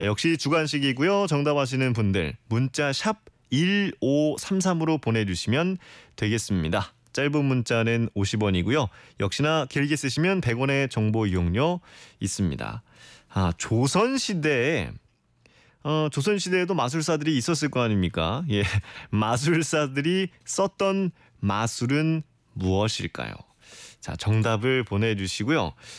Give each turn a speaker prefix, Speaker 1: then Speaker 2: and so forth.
Speaker 1: 역시 주관식이고요. 정답 아시는 분들 문자 샵 1533으로 보내주시면 되겠습니다. 짧은 문자는 50원이고요. 역시나 길게 쓰시면 100원의 정보 이용료 있습니다. 조선시대에도 마술사들이 있었을 거 아닙니까? 예, 마술사들이 썼던 마술은 무엇일까요? 자, 정답을 보내주시고요.